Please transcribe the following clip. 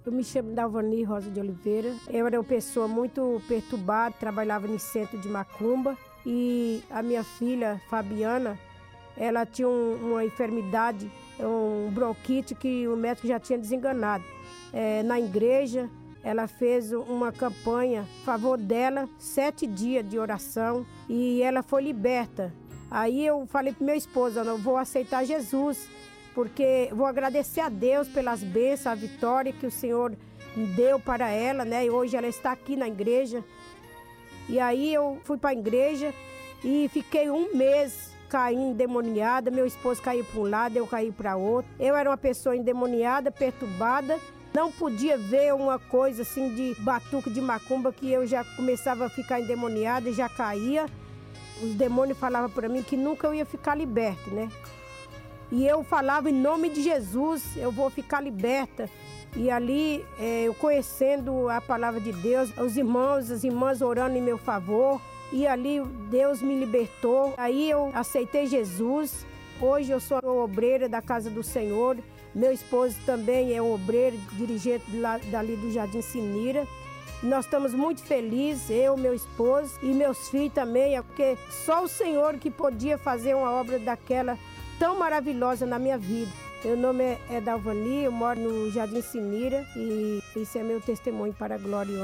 Eu me chamo Dalvani Rosa de Oliveira. Eu era uma pessoa muito perturbada, trabalhava no centro de macumba e a minha filha, Fabiana, ela tinha uma enfermidade, um bronquite que o médico já tinha desenganado. Na igreja, ela fez uma campanha a favor dela, 7 dias de oração e ela foi liberta. Aí eu falei para meu esposo, eu vou aceitar Jesus, porque vou agradecer a Deus pelas bênçãos, a vitória que o Senhor deu para ela, né? E hoje ela está aqui na igreja. E aí eu fui para a igreja e fiquei 1 mês caindo endemoniada. Meu esposo caiu para um lado, eu caí para outro. Eu era uma pessoa endemoniada, perturbada. Não podia ver uma coisa assim de batuque de macumba que eu já começava a ficar endemoniada e já caía. Os demônios falavam para mim que nunca eu ia ficar liberta, né? E eu falava em nome de Jesus, eu vou ficar liberta. E ali, eu conhecendo a palavra de Deus, os irmãos, as irmãs orando em meu favor. E ali Deus me libertou. Aí eu aceitei Jesus. Hoje eu sou obreira da casa do Senhor. Meu esposo também é um obreiro, dirigente dali do Jardim Sinira. Nós estamos muito felizes, eu, meu esposo e meus filhos também, porque só o Senhor que podia fazer uma obra daquela tão maravilhosa na minha vida. Meu nome é Dalvani, eu moro no Jardim Sinira e esse é meu testemunho para a glória e honra.